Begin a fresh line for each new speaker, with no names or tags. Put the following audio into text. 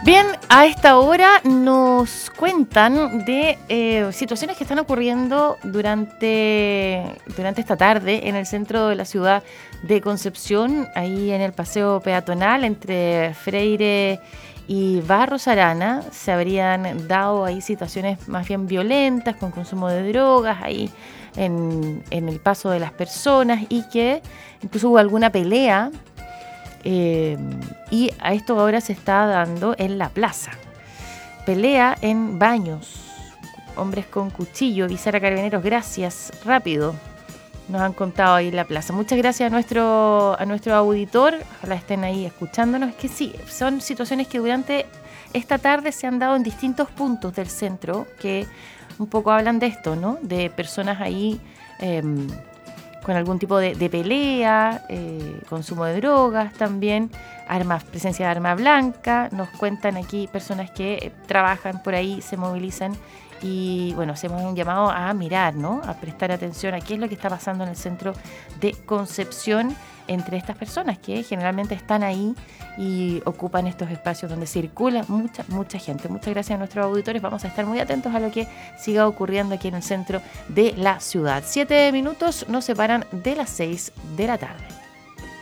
Bien, a esta hora nos cuentan de situaciones que están ocurriendo durante esta tarde en el centro de la ciudad de Concepción, ahí en el paseo peatonal entre Freire y Barros Arana. Se habrían dado ahí situaciones más bien violentas, con consumo de drogas ahí en el paso de las personas, y que incluso hubo alguna pelea. Y a esto ahora se está dando en la plaza. Pelea en Baños. Hombres con cuchillo, avisar a carabineros, gracias, rápido. Nos han contado ahí en la plaza. Muchas gracias a nuestro auditor. Ojalá estén ahí escuchándonos. Es que sí, son situaciones que durante esta tarde se han dado en distintos puntos del centro, que un poco hablan de esto, ¿no? De personas ahí con algún tipo de pelea, consumo de drogas también, presencia de arma blanca. Nos cuentan aquí personas que trabajan por ahí, se movilizan y bueno, hacemos un llamado a mirar, ¿no? A prestar atención a qué es lo que está pasando en el centro de Concepción entre estas personas que generalmente están ahí y ocupan estos espacios donde circula mucha gente. Muchas gracias a nuestros auditores. Vamos a estar muy atentos a lo que siga ocurriendo aquí en el centro de la ciudad. 7 minutos nos separan de las 6 de la tarde.